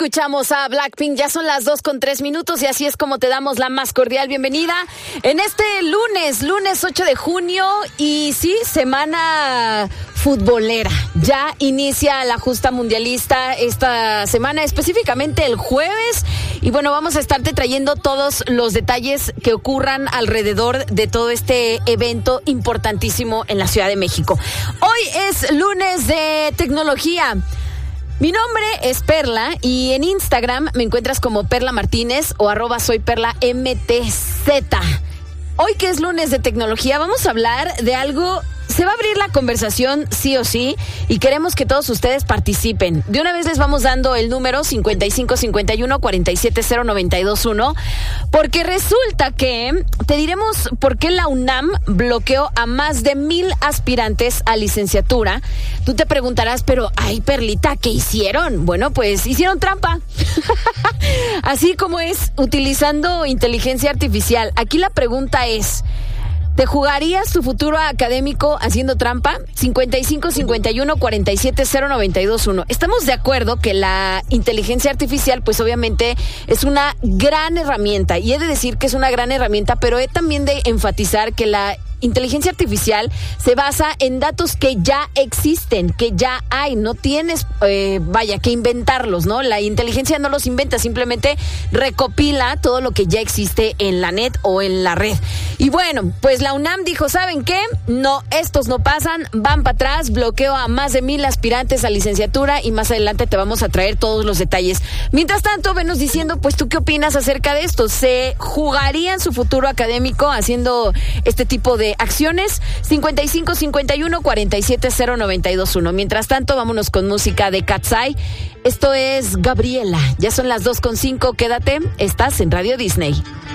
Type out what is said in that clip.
Escuchamos a Blackpink, ya son las 2:03 y así es como te damos la más cordial bienvenida en este lunes 8 de junio y sí, semana futbolera. Ya inicia la justa mundialista esta semana, específicamente el jueves, y bueno, vamos a estarte trayendo todos los detalles que ocurran alrededor de todo este evento importantísimo en la Ciudad de México. Hoy es lunes de tecnología. Mi nombre es Perla y en Instagram me encuentras como Perla Martínez o @soyperlamtz. Hoy que es lunes de tecnología vamos a hablar de algo. Se va a abrir la conversación sí o sí y queremos que todos ustedes participen. De una vez les vamos dando el número 5551-470-921 porque resulta que te diremos por qué la UNAM bloqueó a más de 1,000 aspirantes a licenciatura. Tú te preguntarás, pero ay, Perlita, ¿qué hicieron? Bueno, pues hicieron trampa. Así como es, utilizando inteligencia artificial. Aquí la pregunta es: ¿te jugarías tu futuro académico haciendo trampa? 5551-470-921. Estamos de acuerdo que la inteligencia artificial, pues obviamente es una gran herramienta. Y he de decir que es una gran herramienta, pero he también de enfatizar que la inteligencia artificial se basa en datos que ya existen, que ya hay. No tienes, que inventarlos, ¿no? La inteligencia no los inventa, simplemente recopila todo lo que ya existe en la net o en la red. Y bueno, pues la UNAM dijo, ¿saben qué? No, estos no pasan, van para atrás, bloqueo a más de 1,000 aspirantes a licenciatura y más adelante te vamos a traer todos los detalles. Mientras tanto, venos diciendo, pues, ¿tú qué opinas acerca de esto? ¿Se jugarían su futuro académico haciendo este tipo de acciones? 5551-470-921. Mientras tanto, vámonos con música de Katsai. Esto es Gabriela. Ya son las 2:05. Quédate, estás en Radio Disney.